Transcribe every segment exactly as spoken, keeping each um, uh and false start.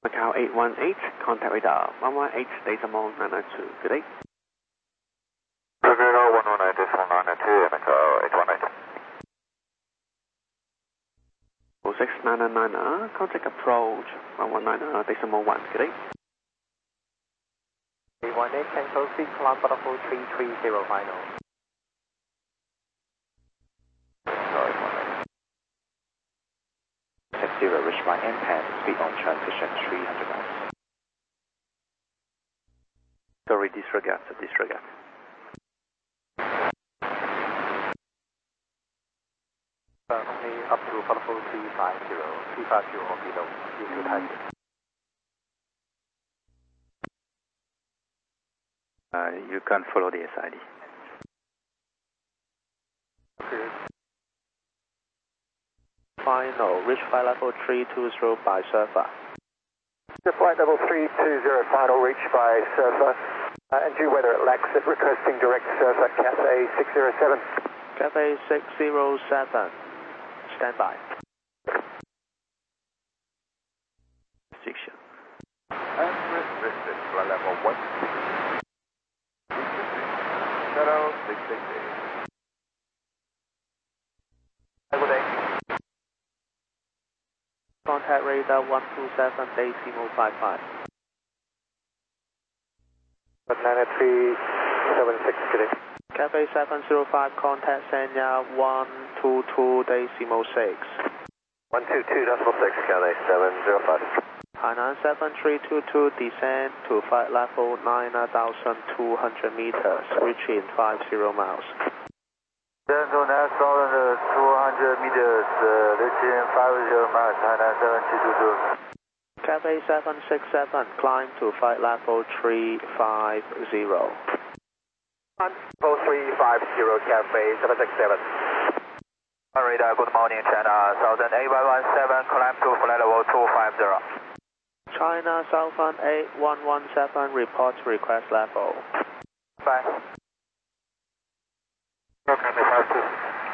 Macau eight one eight, contact radar one one eight decimal nine nine two. Good day. Radar one one eight decimal nine nine two, Macau eight one eight. oh six nine nine nine, uh, contact approach one one nine uh, decimal one. Good day. eight one eight, Tango six, climb Bravo three three zero final. Zero, reach my end path, speed on transition three hundred knots. Sorry, disregard, disregard. Uh, only up to Bravo three five zero, three five zero or below, you should have it. Uh, you can follow the S I D. Okay. Final, reach flight level three two zero by Surfer. The flight level three two zero, final reach by Surfer. Uh, and due weather at Laxett, requesting direct Surfer, Cathay six zero seven. Cathay six zero seven, stand by. Section. And restricted, flight level one six six. Shadow six six eight. Good day. Contact radar one two seven, decimal five five. nine three seven six, good day. Cathay seven zero five, contact Sanya one two two, decimal six. one two two decimal six, Cathay seven zero five. Hainan seven three two two, descend to flight level nine thousand two hundred meters, reaching five zero miles. Descend to nine thousand two hundred meters, uh, reaching five zero miles, Hainan seven two two two. Cathay seven six seven, climb to flight level three five zero. four three five zero, Cathay seven six seven. Radar, good morning, China Southern eight one one seven, climb to flight level two five zero. China Southern eight one one seven, report request level. Bye. Okay, five two.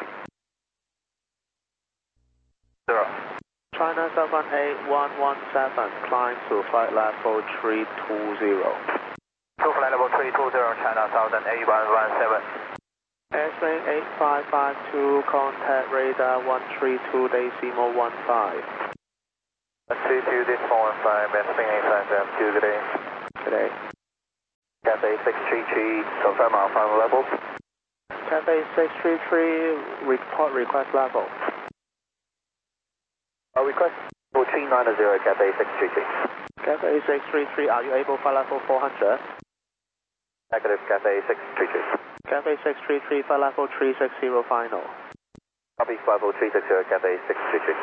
Zero. China Southern eight one one seven, climb to flight level three two zero. To flight level three two zero, China Southern eight one one seven. Airspace eight five five two, contact radar one three two, decimal one five. one three two, decimal one five, airspace eight five five two, good day. Good day. Cathay six three three, confirm our final level. Cathay six three three, report request level. Our request for three nine zero, Cathay six three three. Cathay six three three, are you able flight level four hundred? Negative, Cathay six three three. Cathay six three three, flight level three six zero final. Copy, flight level three six zero, Cathay six three three.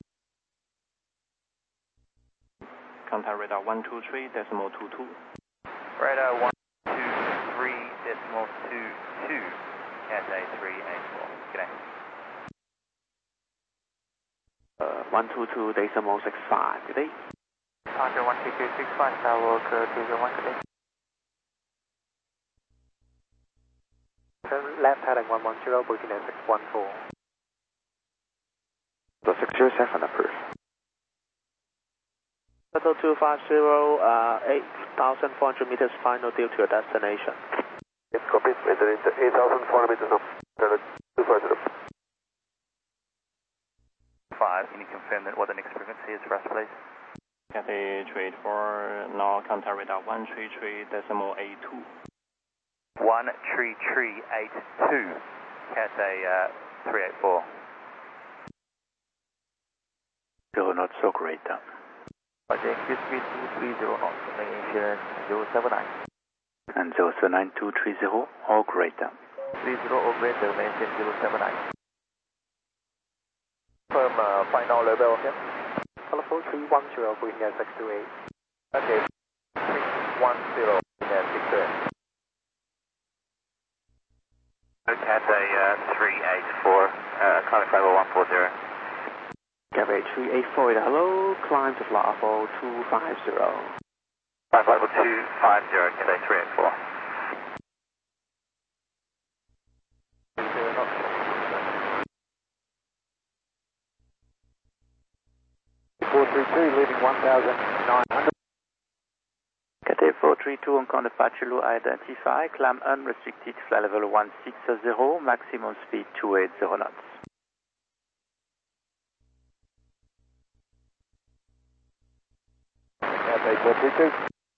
Contact radar one two three, decimal two two. Radar one two three, decimal two two, Cathay three eight four. Good day. Uh, one two two, decimal six five. Good day. Under one two two six five, tower two zero one, good day. Turn left heading one one zero, booking at six one four. The six zero seven approved. Shuttle two five zero, uh, eight thousand four hundred meters final due to your destination. Yes, copy. eight thousand four hundred meters of two five zero. five, can you confirm that what the next frequency is for us, please? Cathay three eight four, now contact radar one three three, decimal eight two. one three three eight two, Cathay uh, three eight four. Zero not so great. Project three two three zero knots, maintain zero seven nine. And zero seven nine two three zero, all greater. three zero operator, maintain zero seven nine. Confirm uh, final level here. Telephone three one zero, booking at six two eight. Okay, three one zero, booking at six two eight. Cathay uh, three eight four, uh, contact level one four zero. Cathay three eight four, hello, climb to flight level two five zero. Flight level two five zero, Cathay three eight four. four three three two, leaving one thousand nine hundred. Cathay four three two, Hong Kong departure loop identify, climb unrestricted, flight level one six zero, maximum speed two eighty knots. Cathay four three two.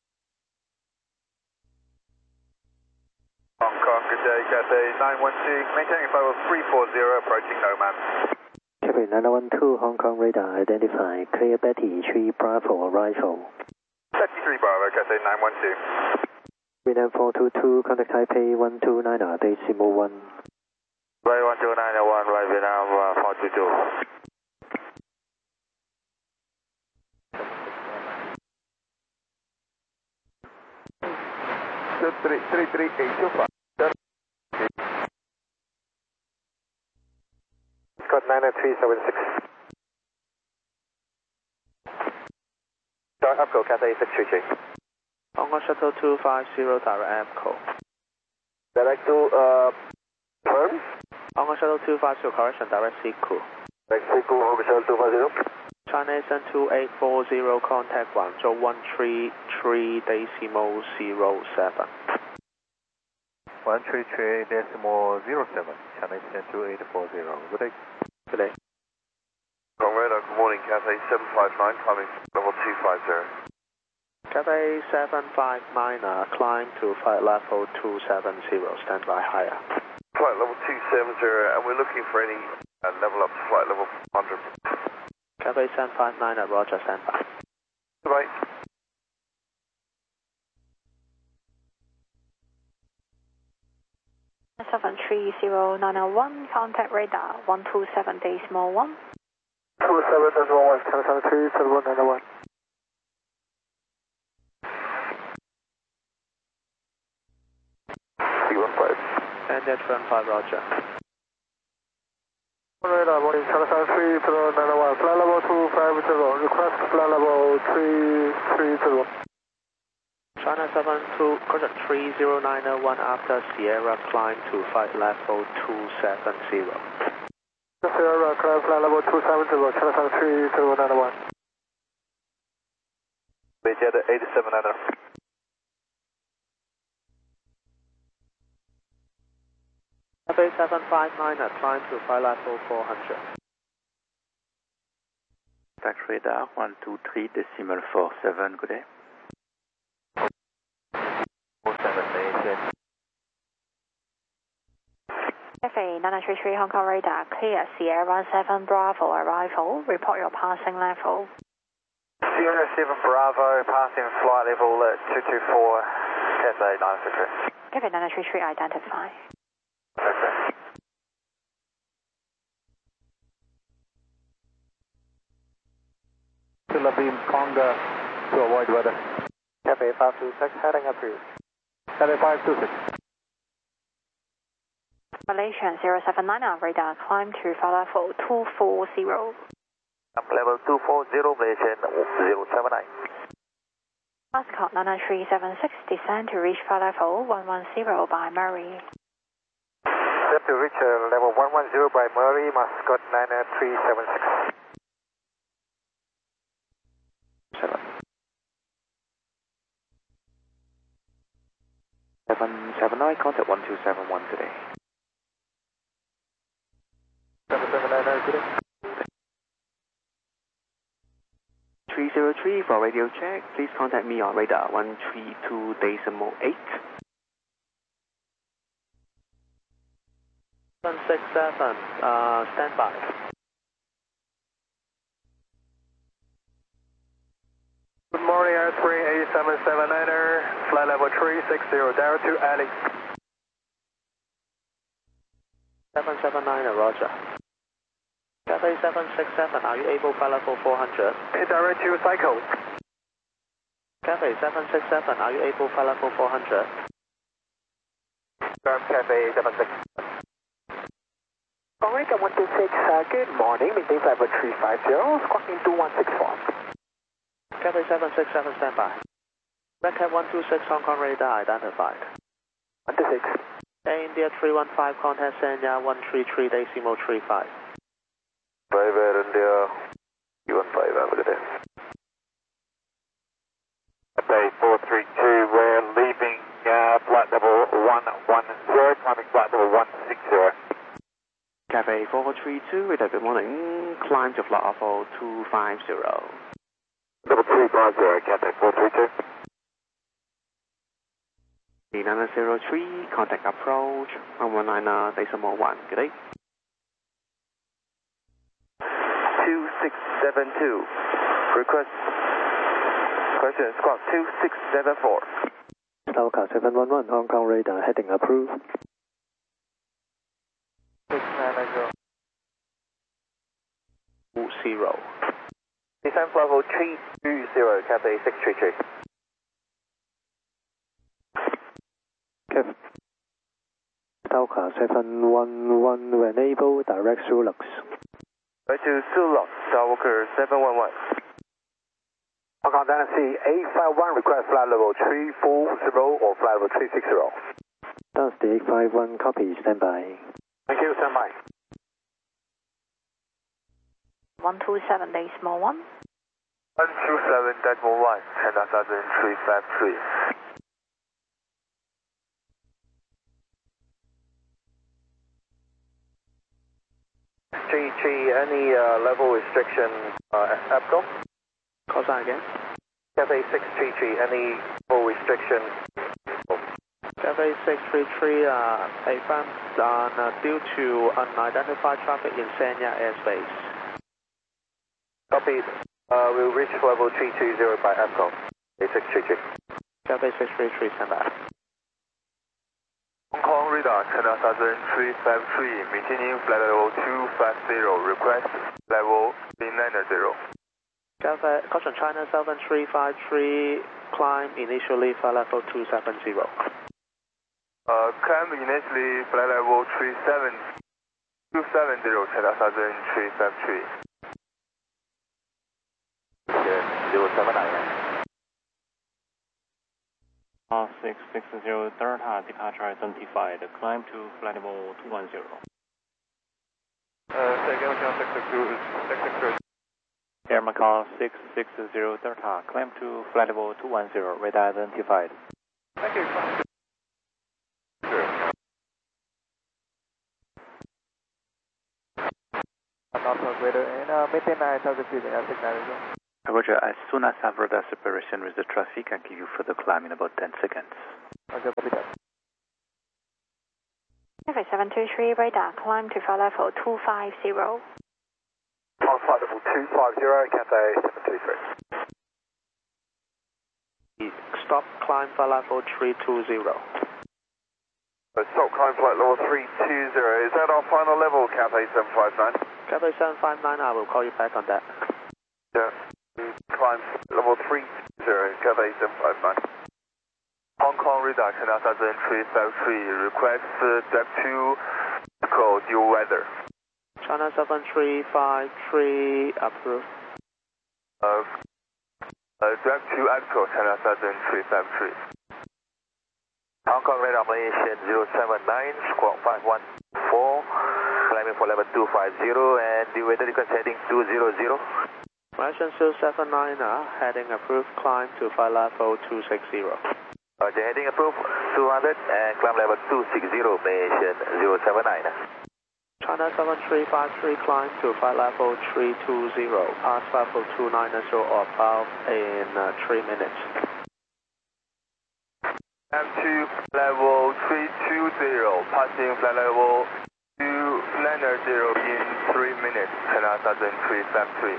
Hong Kong, good day, Cathay nine one two, maintaining flight level three four zero, approaching Noman. Cathay nine one two, Hong Kong radar identify, clear Betty three Bravo arrival. Betty three Bravo, Cathay nine one two. Vietnam four two two, contact Taipei one two nine decimal one. Right one two nine one, right Vietnam uh, four two two. three three three eight two five. Scott nine three seven six. Start up go Cathay six three three. Hong Kong Shuttle two five zero, direct APCO. Direct to uh, firm. Hong Kong Shuttle two five zero, correction, direct C Q. Direct C Q, Hong Kong Shuttle two five zero. China Eastern two eight four zero, contact Guangzhou one three three decimal zero seven. one three three decimal zero seven, China Eastern two eight four zero. Good day. Good day. Hong Kong radar, good morning, Cathay seven five nine, climbing level two five zero. Cathay seven five nine, uh, climb to flight level two seven zero, stand by higher. Flight level two seven zero, and we're looking for any uh, level up to flight level one hundred. Cathay seven five nine, uh, roger, stand by. Goodbye. seven three zero nine zero one, contact radar one two seven decimal one. two seven decimal one, seven three seven one nine one. three one five. And that's one five, roger. Radar, morning, China seven three zero nine one, flight level two five zero, request flight level three three zero. China seven two, contact three zero nine one after Sierra, climb to flight level two seven zero. Sierra, climb flight level two seven zero, China seven three zero nine one. Beijing eighty-seven nine zero. Cathay seven five nine, uh, climb to flight level four hundred. Tax radar one two three decimal four seven, good day. four seven, Beijing. Cathay nine three three, Hong Kong radar, clear Sierra seven Bravo arrival, report your passing level. Sierra seven Bravo, passing flight level at two two four, Cathay nine three three. Cathay nine three three, identify. Okay. Philippines, Conga, to avoid weather. Cathay five two six, heading approved. Cathay five two six. Malaysian zero seven nine on radar, climb to flight level two four zero. Level two four zero, Malaysian zero seven nine. Mascot nine three seven six, descend to reach flight level one one zero by Murray. Set to reach uh, level one one zero by Murray, Mascot nine three seven six. seven. seven seven nine, contact one two seven one today. seven seven nine nine today. three zero three for radio check, please contact me on radar one three two decimal eight. seven six seven, uh, stand by. Good morning, Air three eight seven seven niner, flight level three six zero, direct to Alex. seven seven nine, roger. Cathay seven six seven, are you able flight level four hundred? Direct to Cycle. Cathay seven six seven, are you able flight level four hundred? Confirm Cathay seven six. Alright, one two six, uh, good morning, maintain flight level three five zero, squawking two one six four. Cathay seven six seven, stand by. Red Cat one two six, Hong Kong radar identified. one two six. Air India three one five, contact Sanya one three three decimal three five. Five Air India three one five, have a good day. three two, radar good morning, climb to flight level two five zero. Level two five zero, Cathay four three two. nine zero three, contact approach, one one nine decimal one, good day. two six seven two, request, question squawk two six seven four. Sulca seven one one, Hong Kong radar, heading approved. six nine zero. Zero. Descent level three two zero, Cathay six three three. Kev. Sulca seven one one, when able, direct Sulux. Right to Sulux, Stalker seven one one. Hong Kong Dynasty eight five one, request flight level three four zero or flight level three six zero. Dynasty eight five one, copy, stand by. Thank you, stand by. one two seven decimal one. one two seven decimal one, China Southern three five three. three three, any uh, level restriction, uh, A P C O? Call sign again. Cathay six three three, any level restriction? Cathay six three three, uh, A F A M, uh, due to unidentified traffic in Sanya airspace. Copy. Uh, we'll reach level three two zero by A P C O. Cathay six three three. Cathay six three three, stand by. Hong Kong radar, China Southern three five three, maintaining flight level two five zero, request level three nine zero. Cathay, caution China Southern three five three, climb initially flight level two seven zero. Uh, climb initially flight level three seven two seven zero, China Southern three five three. Yeah, zero seven nine. Uh, six six zero Delta, departure identified, climb to flight level two one zero. Uh, second, six six two, six six two. Air Macau six six zero Delta, climb to flight level two one zero, radar identified. Thank you. I'm not greater and uh, maintain nine thousand feet and six nine zero. Roger, as soon as I have radar separation with the traffic, I'll give you further climb in about ten seconds. Okay, copy that. Cathay seven two three, radar, climb to flight level two five zero. On flight level two five zero, Cathay seven two three. Stop climb flight level three two zero. Stop climb flight level three two zero. Is that our final level, Cathay seven five nine? Cathay seven five nine, I will call you back on that. Yeah. Climb level three zero, Cathay seven five nine. Hong Kong radar, China Southern three five three, request uh, Deck two, call dual weather. China seven three five three, approved. Uh, uh, Deck two actual, China Southern three five three. Hong Kong radar, Malaysian zero seven nine, squawk five one four, climbing for level two five zero, and the weather request heading two zero zero. Malaysian zero seven nine, uh, heading approved, climb to flight level two six zero. Roger, heading approved, two hundred, and climb level two six zero, Malaysian zero seven nine. China seven three five three, climb to flight level three two zero, pass level two nine zero or above in uh, three minutes. M two level three two zero, passing flight level two nine zero in three minutes, China Southern three five three.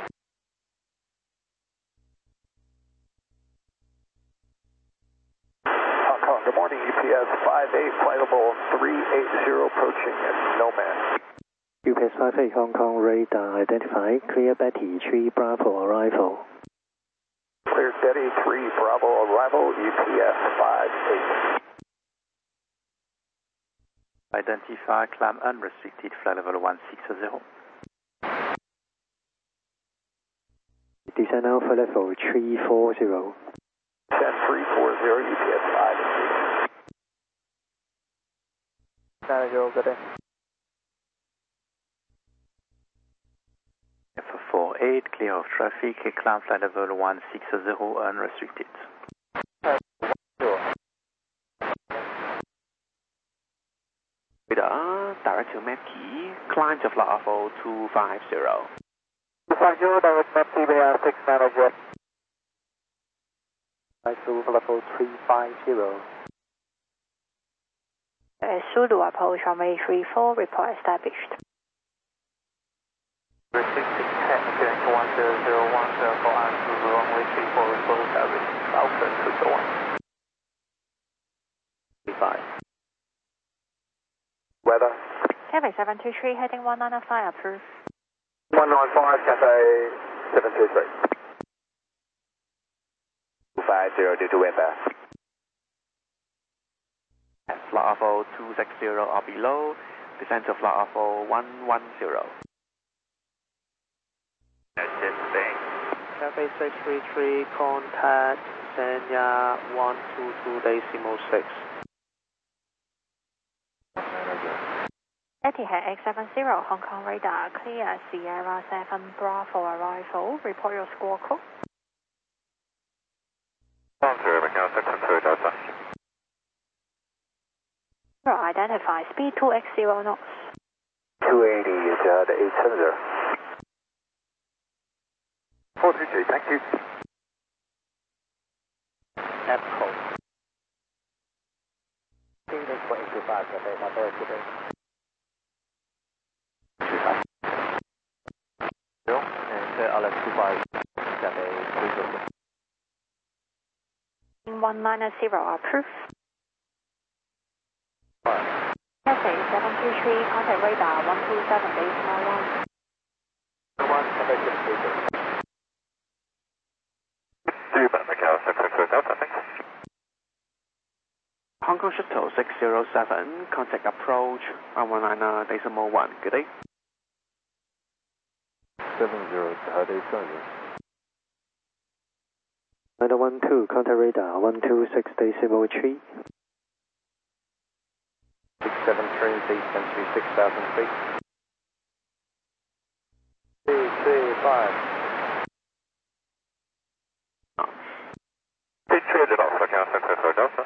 Hong Kong, good morning, U P S five eight, flight level three eight zero, approaching Nomad. U P S five eight, Hong Kong radar identified, clear Betty three Bravo arrival. Clear Betty three Bravo arrival, U P S five eight. Identify, climb unrestricted, flight level one six zero. Descend Alpha level three four zero. Descend three four zero, U P S five eight. nine zero, good day. F four eight, clear of traffic, climb flight level one six zero, unrestricted. Radar, direct to Map Key, climb to flight level two five zero. two five zero, direct map T B R six manager. Flight to level three five zero. Uh, Zulu approach runway three four, report established. Restricted ten, one zero zero one zero four, and Zulu runway three four, report established. Alpha two zero one. five. Weather. Cathay seven two three, heading one nine five, approved. one nine five, Cathay seven two three. two five zero due to weather. At flight level two six zero or below, descend to flight level one one zero. Cathay six three three, contact Sanya one two two decimal six. Etihad X seven zero, Hong Kong radar, clear Sierra seven Bravo arrival, report your score code. one zero, Macau six one two, Delta. Identify speed two x zero knots. two eighty is uh, the eight seven zero. four three three, thank you. Echo. Phoenix one eight two five, Cathay Papa today. And uh, Alex two five, Cathay three zero. one nine zero, approved. Cathay seven two three, contact radar one two seven decimal one. one, Cathay six three three. three, Macau six one two, Delta, thanks. Hong Kong Shuttle six zero seven, contact approach one nine decimal one. Good day. seven zero, Cathay seven. nine one two, contact radar one two six decimal three. six seven three, descend to six thousand feet. three three five. Pitch traded off, Macau six one two, Delta.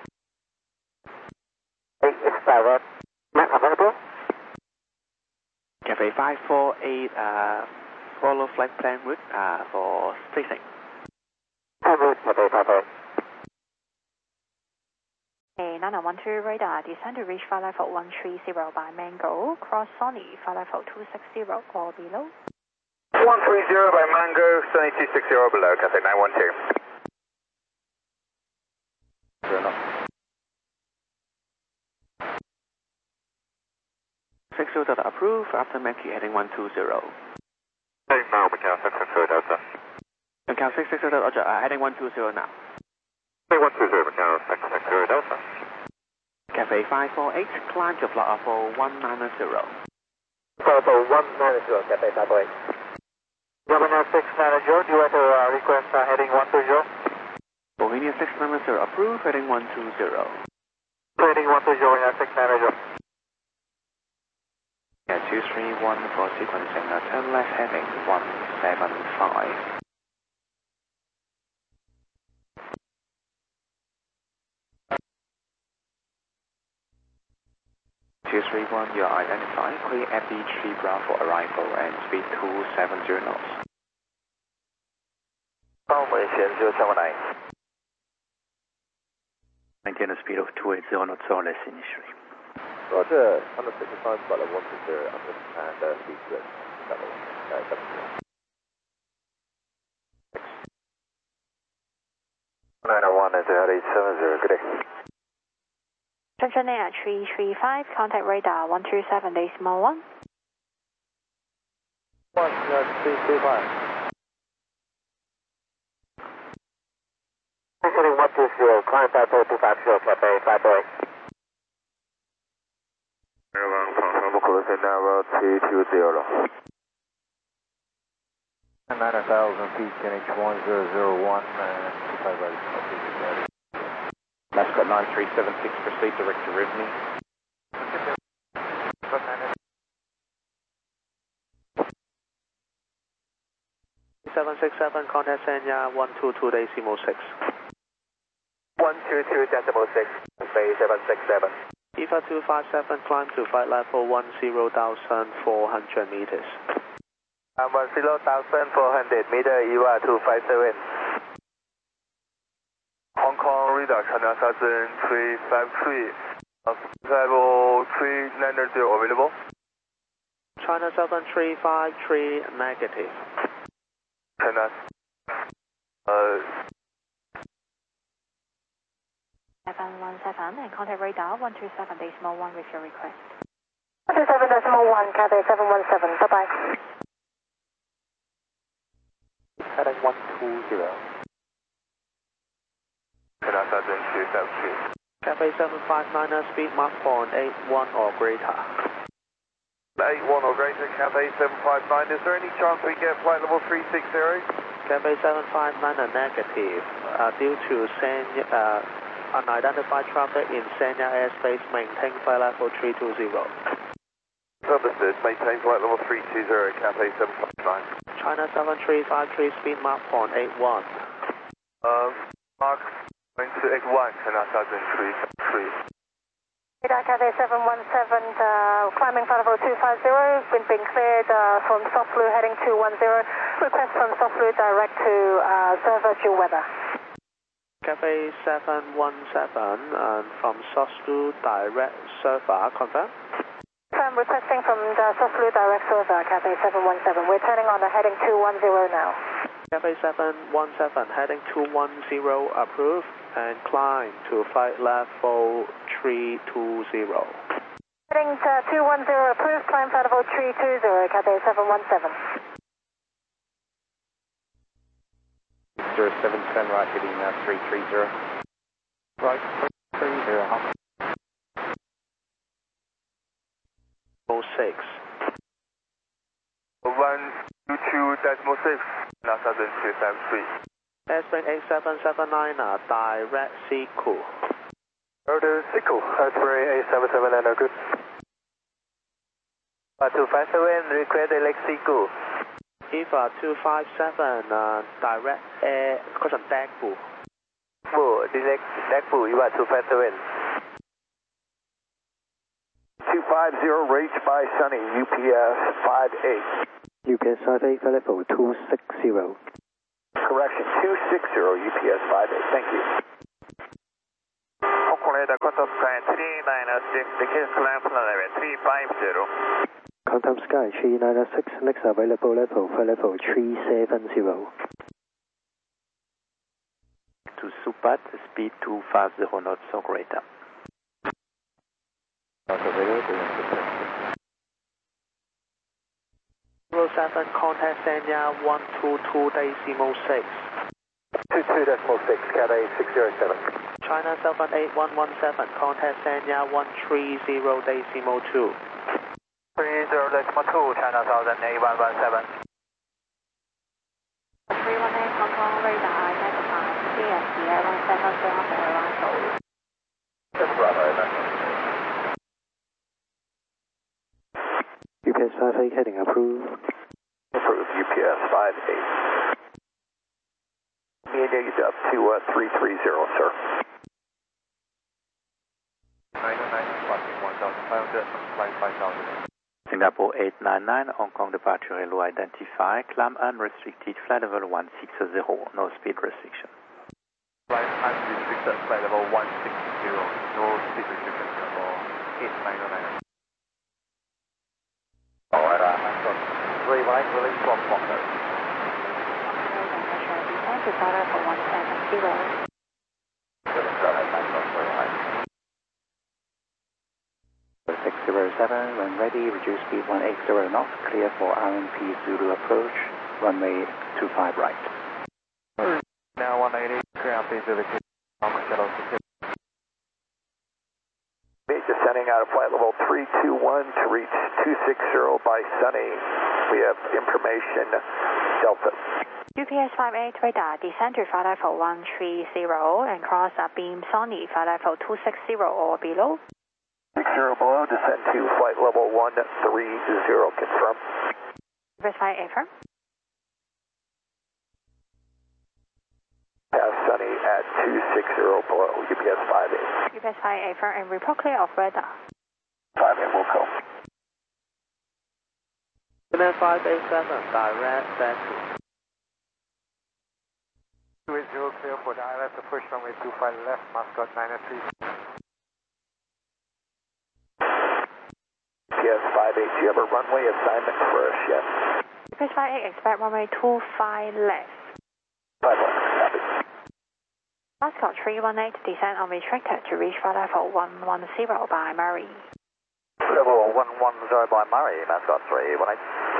eight is five, Mac available? Cathay five four eight, uh, follow flight plan route uh, for tracing. Cathay, Cathay, Cathay. A nine one two radar, descend to reach flight level one three zero by Mango, cross Sony, flight level two six zero or below. one three zero by Mango, Sunny two six zero below, Cathay nine one two. Sure enough. six zero Delta approved, after Mackie heading one two zero. Hey, now Macau six one two, Delta. Macau six six zero, Roger, uh, heading one two zero now. Hey, one two zero, Macau six six zero, Delta. Cathay five four eight, climb to flight level one nine zero. Level one nine zero, Cathay five four eight. Governor six manager, do you want to uh, request uh, heading one two zero? Bohemian six nine zero approved, heading one two zero. Heading one two zero, six manager. Yeah, two three one for sequencing, uh, turn left heading one seven five. two three one, you are identified, clear F D three Bravo arrival and speed two seven zero knots. Formation zero seven nine. Maintain a speed of two eighty knots or less initially. Roger, one sixty-five, flight level one two zero, and uh, speed two seven zero. nine oh one is eight seven zero, good day. Shenzhen Air three three five, contact radar one two seven decimal one. one, three three five. Heading one two zero, climb five four two five zero, Cathay five four eight. Airline from closing narrow two two zero. nine thousand feet, N H one zero zero one, and two five right. Mascot nine three seven six, proceed direct to Rivney. seven six seven, contact Sanya one two two decimal six. one two two decimal six, Bay seven six seven. E V A two five seven, climb to flight level one zero thousand four hundred meters. I'm one zero thousand four hundred meter, E V A two five seven. Hong Kong radar China Southern three five three, uh, level three nine zero available. China Southern three five three, negative. China, uh, seven one seven and contact radar one two seven decimal one with your request. one two seven decimal one, Cathay seven one seven, bye bye. Heading one two zero. China Southern three five three. Cathay seven five nine, speed Mach point eight one or greater. eight one or greater, Cathay seven five nine. Is there any chance we get flight level three six zero? Cathay seven five nine, negative. Uh, due to Sanya, uh, unidentified traffic in Sanya airspace, maintain flight level three two zero. Understood, maintain flight level three two zero, Cathay seven five nine. China seven three five three, speed Mach point eight one. Um, Mark going to eight one, China Southern three five three. Radar Cathay seven one seven, uh, climbing flight level two five zero, wind being cleared uh, from soft blue heading two one zero. Request from soft blue direct to uh, server due weather. Cathay seven one seven and from Soslu direct server, confirm? I'm requesting from the soft blue direct server, Cathay seven one seven. We're turning on the heading two one zero now. Cathay seven one seven, heading two one zero, approved, and climb to flight level three two zero. Heading to two one zero, approved, climb flight level three two zero, Cathay seven one seven. zero seven ten, right, heading uh, three three zero. Right, three three zero. oh six. one two two decimal six, China Southern three five three. Airspace eight seven seven nine, uh, direct Siku. Order Siku, Osprey eight seven seven nine, good. two five seven, request direct Siku. E V A two five seven, uh, direct air, caution Dagbu. four, direct Dagbu, E V A two five seven. two five zero, reached by Sunny, U P S five eight. U P S five eight, flight level two six zero. Correction, two six zero, U P S five eight, thank you. Hong Kong radar, contact sky three nine six, decay climb flight level three five zero. Contact Sky three nine six, next available level, flight level three seven zero. To Supat, speed two five zero knots or greater. Not available. zero seven, contact Sanya one two two decimal six. two two decimal six, Cathay six zero seven. China seven eight one one seven, contact Sanya one three zero decimal two. three zero decimal two, China Southern eight one one seven. three one eight Hong Kong radar identified C S D one seven four after arrival. That's Bravo, U P S five eight, heading approved. approved, U P S five eight. Mediate up to uh, three three zero, sir. nine nine, one thousand five hundred, flight five thousand. Singapore eight nine nine, Hong Kong departure hello identified, climb unrestricted, flight level one six zero, no speed restriction. Flight unrestricted, flight level one six zero, no speed restriction, Singapore eight nine nine. Alright, uh, three one eight, release from Fokker. Descend to flight level one seven zero. six zero seven, when ready, reduce speed one eight zero knots, clear for R M P Zulu approach, runway two five right. Now one eighty, clear R M P Zulu, descending out of flight level three two one to reach two six zero by Sunny. We have information, Delta. U P S five eight radar, descend to flight level one three zero and cross a beam Sony flight level two six zero or below. six zero below, descend to flight level one three zero, confirm. Verify affirm. Pass Sunny at two six zero below, U P S five eight. U P S five eight, firm and report clear of radar. five eight will go. United five eight seven, direct Betty. two eight zero clear for the I L S, approach runway two five left, Mascot nine three. U P S five eight, do you have a runway assignment for us yet? U P S five eight, expect runway two five left. five one, copy. Mascot three one eight, descend on restricted to reach flight level one one zero by Murray. Level one one zero by Murray, Mascot three one eight.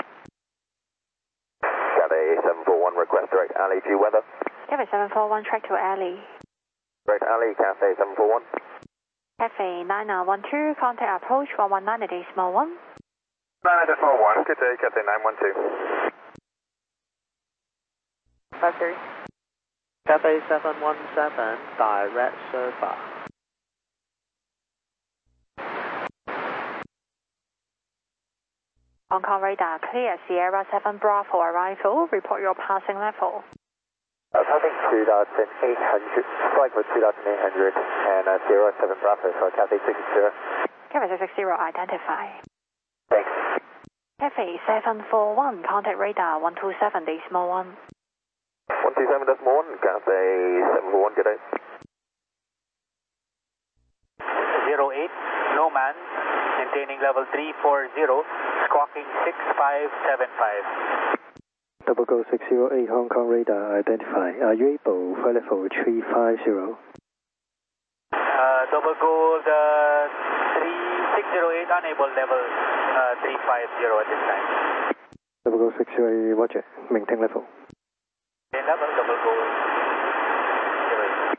Cathay seven four one, request direct alley to weather. Cathay seven four one, track to alley. Direct alley, Cathay seven four one. Cathay nine nine one two, contact approach one one nine decimal one. nine decimal one, good day, Cathay nine one two. five three. Cathay seven one seven, direct server. Hong Kong radar, clear Sierra seven Bravo arrival, report your passing level. Uh, passing two thousand eight hundred, flight for two thousand eight hundred, and uh, Sierra seven Bravo for Cathay six zero. Cathay six zero, identify. Thanks. Cathay seven four one, contact radar one two seven decimal one. one two seven decimal one, Cathay seven four one, good day. zero eight, no man, maintaining level three four zero, squawking six five seven five. Double Go six zero eight, Hong Kong radar, identify. Are you able, flight level three five zero? Uh, double Gold uh, three six zero eight, unable level uh, three five zero at this time. Double Go six zero eight, roger, maintain level. Maintain level, double Gold zero eight.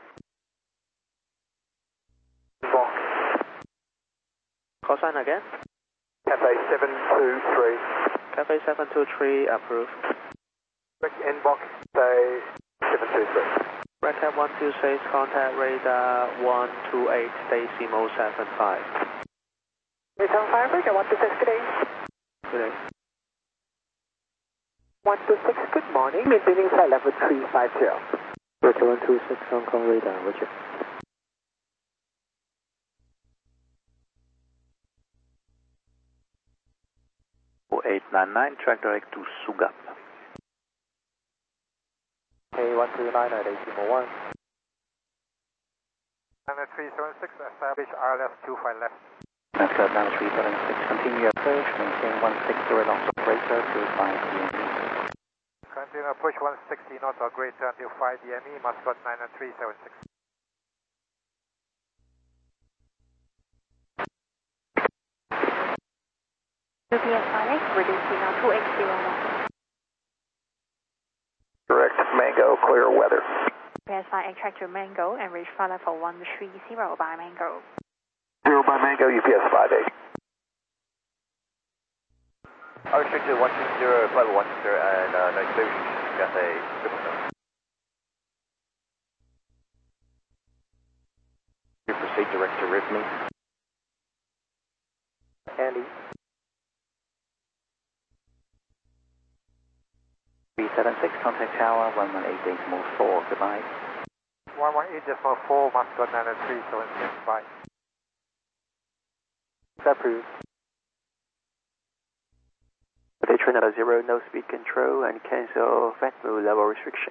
Call sign again. Cathay seven two three. Cathay seven two three, approved. Direct inbox, say seven two three. Red Cap one two six, contact radar one two eight decimal seven five. Return five, Red Cap one two six, good day. Good day. one two six, good morning, maintaining flight level three five zero. Red Cap one two six, Hong Kong radar, roger. eight nine nine, track direct to Sugap. Hey, one two nine at decimal one. nine three seven six, establish R L S two five left. Mascot nine three seven six, continue approach, maintain one six zero knots operator to five D M E. Continue approach one sixty knots or greater until five D M E, Mascot nine three seven six. U P S five eight, reducing now two eight zero one. Direct Mango, clear weather. U P S five eight, track to Mango and reach flight level one three zero by Mango. Zero by Mango, U P S five eight. I restricted one two zero, flight one two zero, and uh, no solution, Cathay triple seven. You proceed direct to Rhythmy. Andy. three seven six, contact tower one one eight decimal four, goodbye. one one eight decimal four, Mascot nine three seven six five. Approved. They train at a zero, no speed control, and cancel Fatmo level restriction.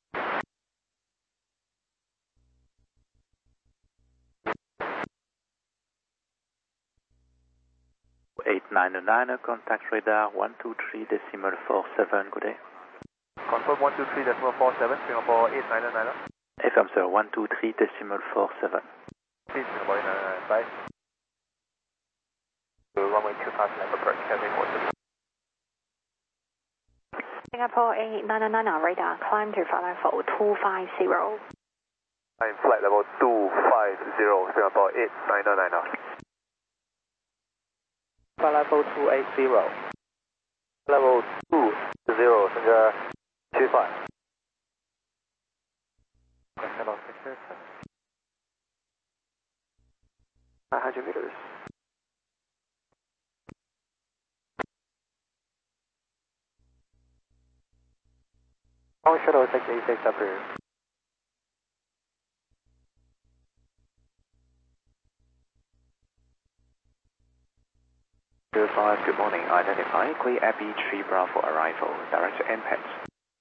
eight nine nine, contact radar one two three decimal four seven, good day. Confirm one two three decimal four seven, Singapore eight nine nine. Affirm sir, one two three decimal four seven. Please, Singapore eight nine nine, bye. Runway two five left, approach, Cathay four seven. Singapore eight nine nine on radar, climb to flight level two five zero. I'm flight level two five zero, Singapore eight nine nine. Flight level two eight zero. Level two zero, Singapore two five. Hello, six zero seven. nine hundred meters. Hong Shuttle six eight six approved. five, good morning. Identify, clear Abbey three Bravo arrival, direct to M P E T.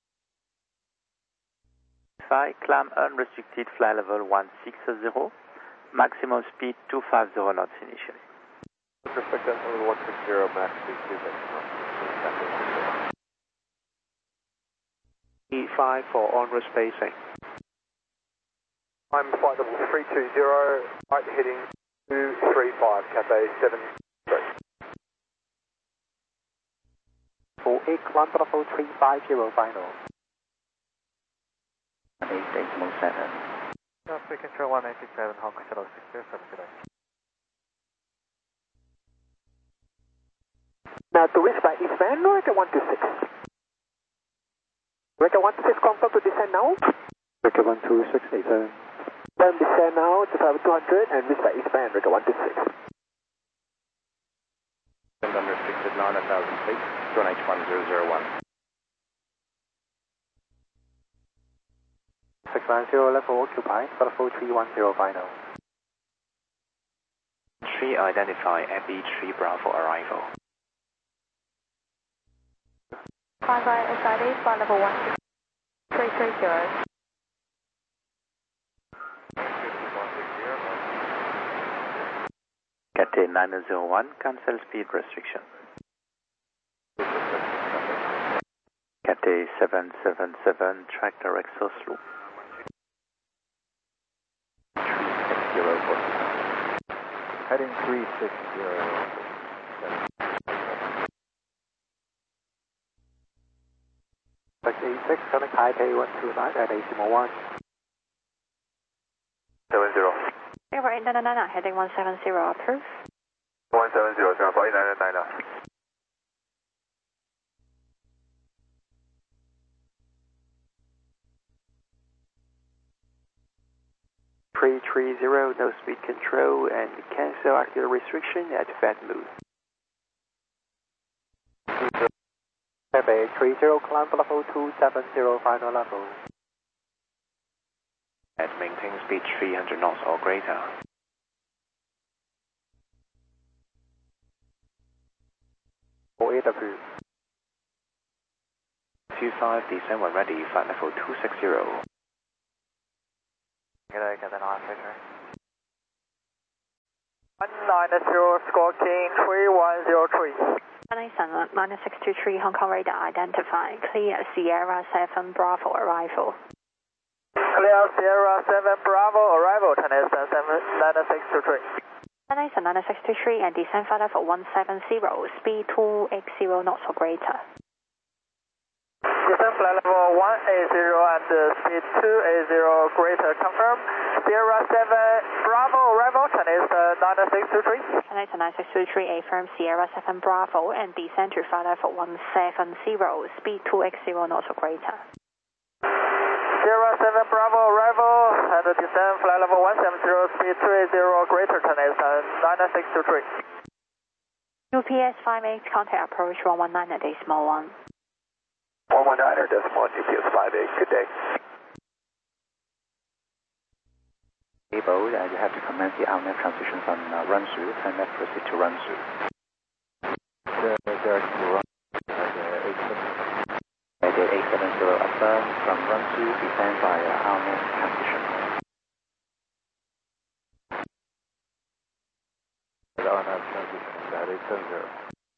five, climb unrestricted flight level one six zero, maximum speed two fifty knots initially. Respect that level one six zero, max speed two fifty knots. E five for onward spacing. I'm flight level three two zero, right heading two three five, Cathay seven three. four eight, climb Bravo three five zero final. eight decimal seven. North Speed Control one eight six seven, Hong Kong Shuttle six zero seven, good day. Now to reach by Eastman, Reca one two six. Reca one two six, confirm to descend now. Reca one two six, eight seven. Then descend now to five two hundred and reach by Eastman, Reca one two six. And unrestricted nine thousand feet, two H one zero zero one. six nine zero, level occupied, Bravo three one zero final. three identify, Abbey three Bravo arrival. five right S I D, flight level one six three three zero. Cathay nine zero one, cancel speed restriction. Cathay seven seven seven, track direct so slow. three six zero four. Heading three six zero. six eight six, coming Taipei one two nine at decimal one. seven zero. Singapore eight nine nine, heading one seven zero, approve. one seven zero, Singapore eight nine nine. three three zero, no speed control and cancel active restriction at fat move. Taipei three zero, climb level two seven zero, final level. At maintain speed three hundred knots or greater. four eight approved. two five, descend when ready, flight level two six zero. Good day, Cathay nine six three. one nine zero, score King three one zero three. nine six two three, Hong Kong radar identified, clear Sierra seven Bravo arrival. Clear Sierra seven Bravo arrival, China nine six two three. nine six two three and descend flight level one seven zero, speed two eighty knots or greater. Descend flight level one eighty and uh, speed two eighty greater, confirm. Sierra seven Bravo arrival, China nine six two three. China nine six two three, affirm Sierra seven Bravo and descend to flight level one seven zero, speed two eighty knots or greater. Sierra seven Bravo arrival and descend flight level one seven zero, speed two eighty greater, China nine six two three. U P S five eight, contact approach one one nine at decimal one. one one nine decimal one, U P S five eight, good day. Able, uh, you have to commence the outnet transition from uh, run through and then proceed to run through. The direct to run. eight seven. The eight seven zero affirm from run through, descend by uh, outnet transition. The outnet transition is at eight seven zero.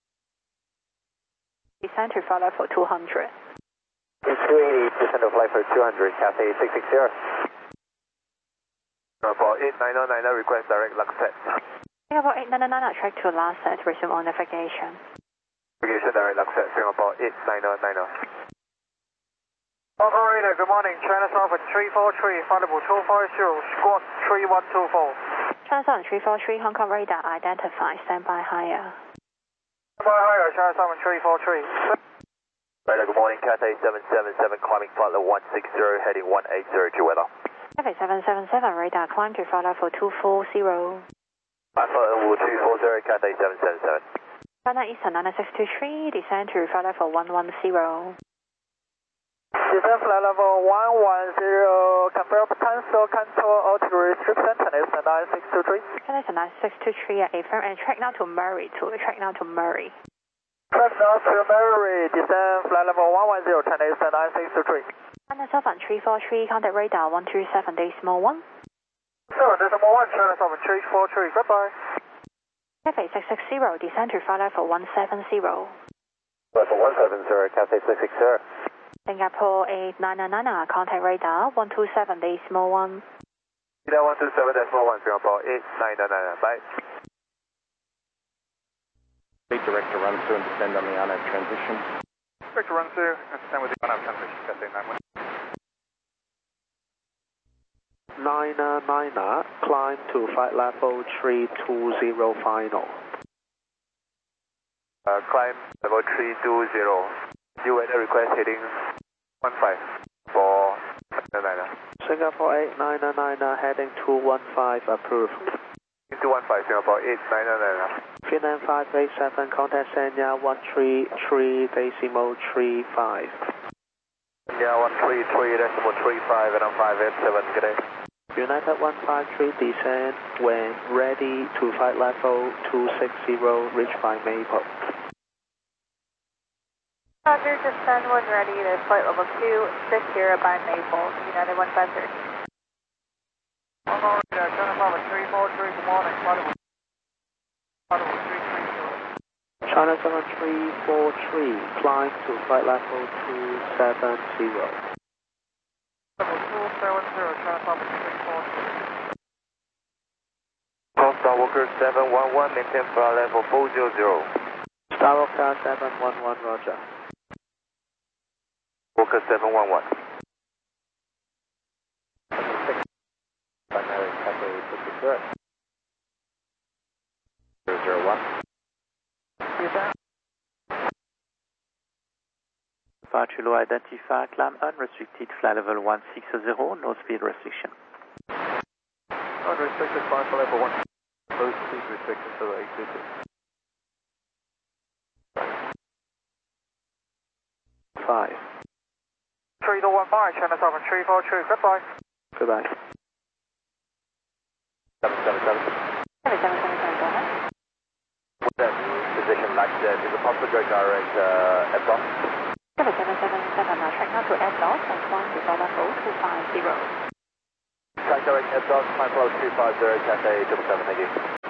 Descend to flight level two hundred. It's two eighty, descend to flight for two hundred, Cathay six six zero. Singapore eight nine nine, request direct Luxet. Singapore eight nine nine, track to last set, resume on navigation. Navigation direct Luxet, Singapore eight nine nine. Hong Kong radar, good morning, China Southern three four three, flight level two five zero, squawk three one two four. China Southern three four three, Hong Kong radar identified, standby higher. Standby higher, China Southern three four three. Radar, good morning, Cathay seven seven seven, climbing flight level one six zero, heading one eight zero, due weather. Cathay seven seven seven, radar climb to flight level two four zero. Flight level two four zero, Cathay seven seven seven. China Eastern nine six two three, descend to flight level one one zero. Descend flight level one one zero, confirm cancel control altitude restriction, China nine nine six two three. Canada nine six two three, affirm, and track now to Murray, to track now to Murray. Track now to Murray, descend flight level one one zero, China Eastern nine six two three. China Southern three four three, contact radar one two seven decimal one. seven decimal one, China Southern three four three, goodbye. Cathay six six zero, descend to flight level one seven zero. Level one seven zero, Cathay six six zero. Singapore eight nine nine nine, contact radar one two seven decimal one. Radar one two seven decimal one, Singapore eight nine nine nine, bye. Speed director run through and descend on the R N A V transition. Director run through and descend with the R N A V transition, Cathay nine one. Niner Niner, climb to flight level three two zero final. Uh, climb level three two zero. You weather request heading one five for Niner Niner. Singapore eight nine nine nine, heading two one five, approved. two one five, Singapore eight nine nine nine. Finland five eight seven, contact Sanya one three three decimal three five. Sanya one three three decimal three five, and I'm five eight seven, good day. United one five three, descend when ready to flight level two six zero, reach by Maple. Roger, descend when ready to flight level two six zero by Maple, United one five three. One more radar, China Southern three four three, good morning, flight level three three zero. China seven three four three, climb to flight level two seven zero. Level two seven zero, China Southern three four three. Star Walker seven one one, maintain flight level four zero zero. Star Walker seven one one, roger. Walker seven one one. Primary Cathay six six zero. zero zero one. Departure low identified, climb unrestricted, flight level one six zero, no speed restriction. Unrestricted, climb for level one. No speed restriction to the eight two two. Five. three to one mile, China Southern three four three, goodbye. Goodbye. seven seven seven. seven seven seven, go ahead. With that position match, uh, is it possible to go direct uh, at Boston? seven seven seven seven, uh, track now to F dot and climb to flight level two five zero. Track direct at Boston, climb flow two five zero, Cathay seven seven, thank you.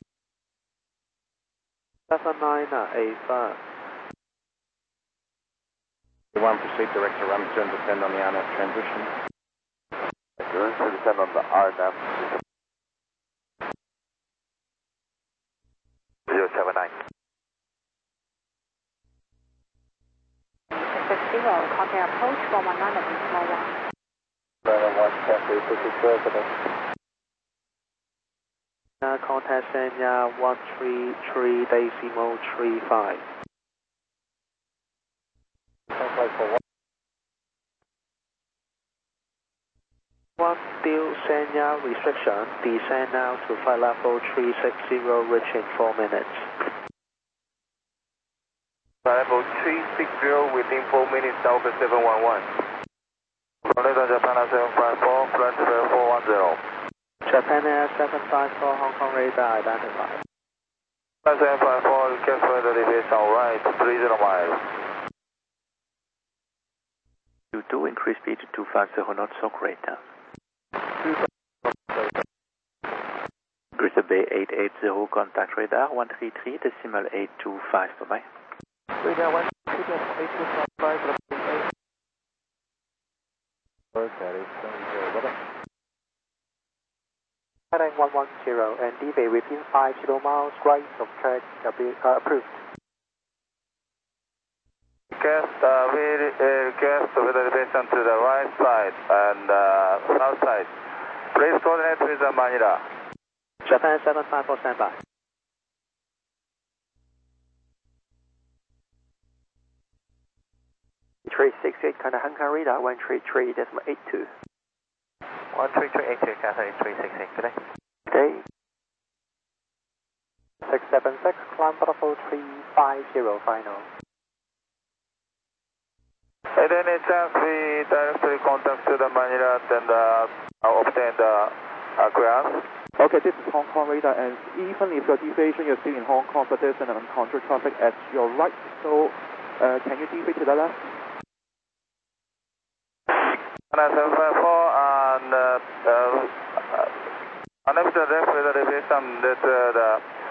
seven nine eight five. one, proceed direct to run through and descend on the R N A V transition. Run through descend on the R N A V transition. zero seven nine. six six zero, contact approach one one nine decimal one. China one, Cathay six six zero, today. Uh, contact Sanya one three three decimal three five. One deal Sanya restriction, descend now to flight level three six zero, reach in four minutes. Flight level three six zero within four minutes, Delta seven one one. Florida Japan seven five four, flight seven four one zero. Japan Air seven five four, Hong Kong radar identified. Flight seven five four, request for the deviation right, three zero miles. two two, increase speed to two five zero knots, so greater. Greater Bay eight eight zero, contact radar one three three decimal eight two five, bye-bye. Radar one three three decimal eight two five, eight. Okay, seven zero, Nine one one zero, and devey within five zero miles right of track, uh, approved. Request, uh, we uh, request with elevation to the right side and uh, south side. Please coordinate with uh, Manila. Japan seven five four, stand by. three six eight, kind of Hong Kong radar one three three decimal eight two. one three three eight two, Cathay three six eight, today. Today. six seven six, climb level three five zero, final. At any chance, we directly contact to the Manila and uh, obtain the uh, clearance. Okay, this is Hong Kong radar, and even if your deviation, you're still in Hong Kong, but there's an uncontrolled traffic at your right, so uh, can you deviate to the left? nine seven five four, and uh, uh, unable to left with the deviation that uh, the,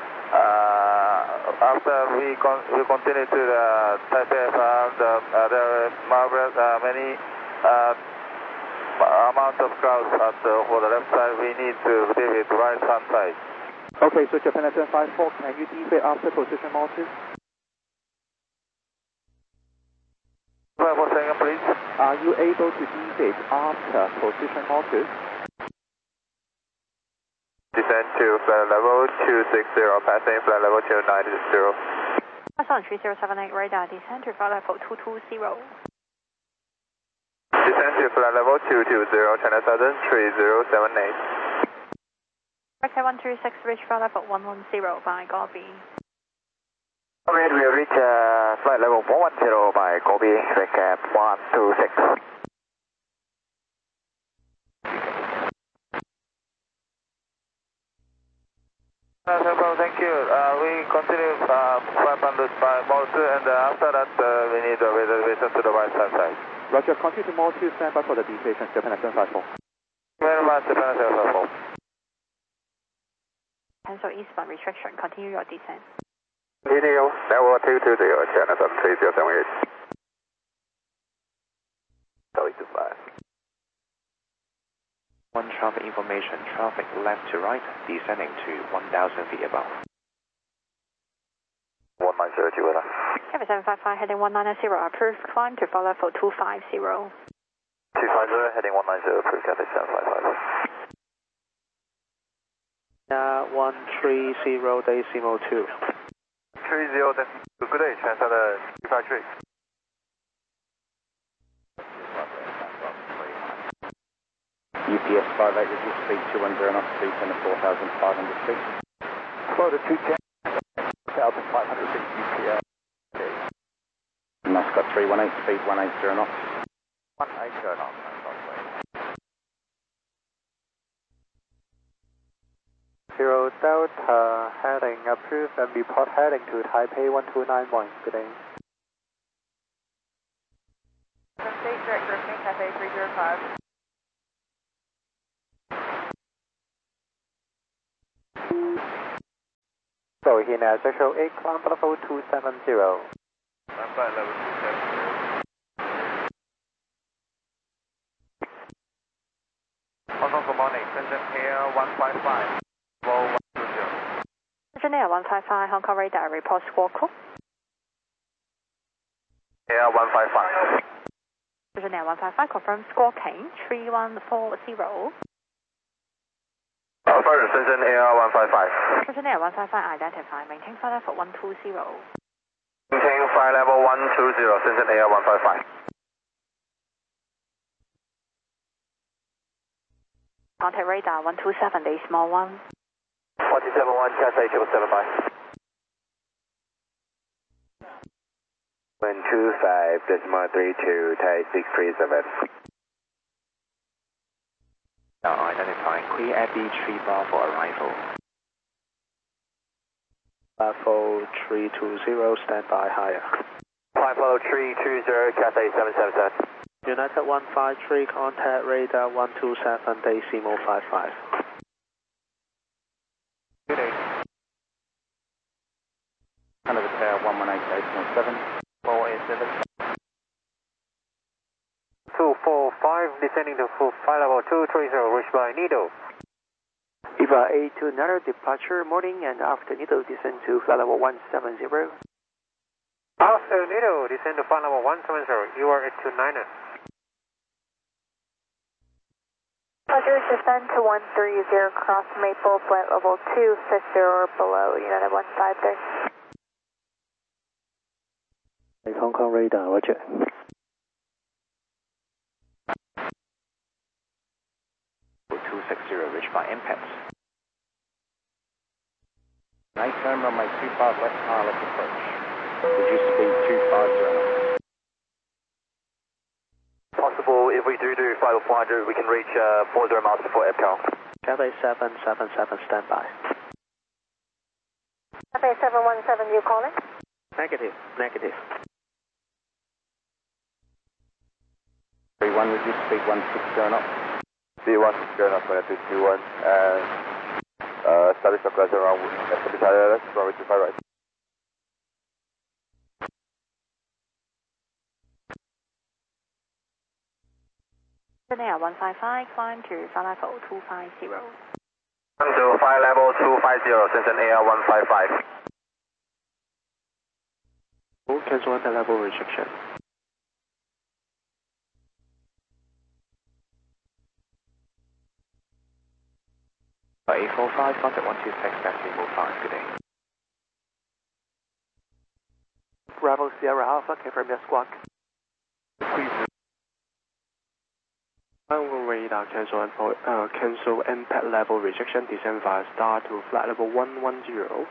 uh, after we, con we continue to the Taipei F R, the, uh, there are marvelous, uh, many uh, amount of clouds at the, for the left side, we need to deviate to right hand side. Okay, so Japan seven five four, can you deviate after position multi? five four second, please. Are you able to deviate after position multi? Descend to flight level two six zero, passing flight level two nine zero. Passing three zero seven eight radar, descend to flight level two two zero. Descend to flight level two two zero, China Southern three zero seven eight. Okay, one three six, reach flight level one one zero by Gobi. Alright, we'll reach uh, flight level one one zero by Gobi, recap one two six. Uh, thank you. Uh, we continue uh, five hundred by mode two, and uh, after that uh, we need a reservation to the right hand side. Roger, continue to mode two, stand by for the deviation, Japan seven five four. Very much, Japan seven five four. Cancel eastbound restriction, continue your descent. Continue, level two two zero, China Southern three zero seven eight. Sorry to fly. One traffic information, traffic left to right, descending to one thousand feet above. one nine zero, Juliana. Kevin seven five five, heading one nine zero, approved, climb to flight level two five zero. two five zero, heading one nine zero, approved, Cathay seven five five. Uh, one three zero, decimal two. three zero, decimal two, good day, China Southern two five three. U P S five eight, reduce speed two one zero knots, speed ten to four thousand five hundred feet. Florida two ten, four thousand five hundred feet U P S. Mascot three one eight, speed one eighty knots. one eighty knots. Zero Delta, heading approved and report heading to Taipei one two nine one. Good day. State Director of Cathay three zero five. So here now, Central eight, climb level two seven zero. Flight level two seven zero. Hong Kong, good morning, Shenzhen Air one five five. Roll one two zero. Shenzhen Air one five five, Hong Kong radar, report squawk call. Air one five five. Shenzhen Air one five five, confirm squawking three one four zero. Uh, first, Shenzhen Air one five five. Shenzhen Air one five five, identify, maintain flight level one two zero. Maintain flight level one two zero, Shenzhen Air one five five. Contact radar one two seven, decimal one. one two seven one, Cathay triple seven five. one two five, decimal three two, Thai six three seven. Now identifying clear at B three Bravo arrival. Bravo three two zero, stand by higher. Bravo three two zero, Cathay seven seven seven. United one five three, contact radar one two seven, decimal five five. Good day. Canada Tower one one eight, decimal seven. one one eight seven. two four five, descending to full flight level two three zero, reached by Nido. Eva A two, another departure, morning and after Nido, descend to flight level one seven zero. After Nido, descend to flight level one seven zero, you are at two niner. Roger, descend to one three zero, cross Maple, flight level two six zero or below, United one five three. Hong Kong radar, roger. two six zero, reached by impact. Nice turn runway two five left, pilot approach. Reduce speed two five zero knots. Possible, if we do do flight level four hundred, we can reach uh, four zero miles before Epcal. Cathay seven seven seven, stand by. Cathay seven one seven, you calling? Negative, negative. three one, reduce speed one six zero knots. Speed one six zero knots, runway two two one, and uh, establish the closure around, establish I L S, runway two five right. Air one five five, climb to flight level two five zero. Come to flight level two five zero, Shenzhen Air one five five. Cancel the level restriction. eight four five, contact one two six, taxi four five, good day. Bravo Sierra Alpha, confirm your squawk. Please. Downward radar cancel and uh, cancel impact level rejection, descend via star to flight level one one zero.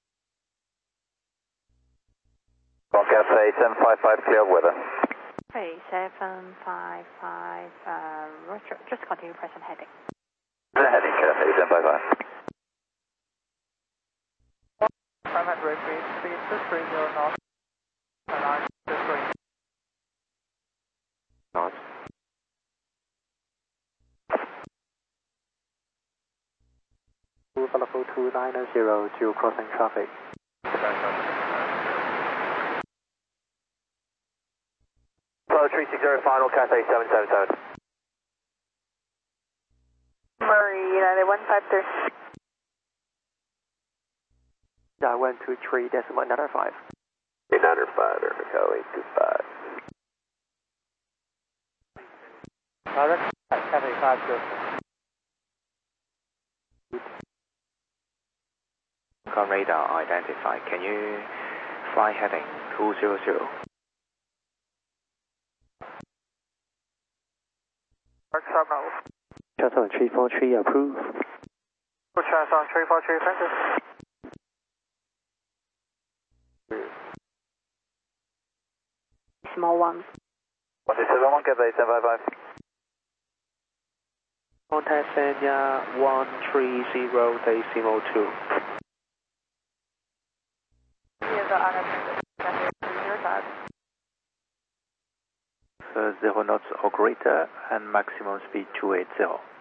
Cathay seven five five, clear weather. Okay, seven five five, uh, Roger, just continue present heading. Heading Cathay seven five five. five hundred feet, speed two three zero knots, nine two three. Knots. Level two nine zero to crossing traffic. Flow three six zero, final Cathay seven seven seven. Murray United one five three. Nine one two three decimal another five. Another five, Echo eight two five. Direct Cathay five zero. Con radar identified. Can you fly heading two zero zero? Shuttle three four three approved. Shuttle three four three, thank you. Small one. one six seven one, Cathay seven five five. Contact Sanya one three zero decimal two. Uh, zero knots or greater and maximum speed two eight zero.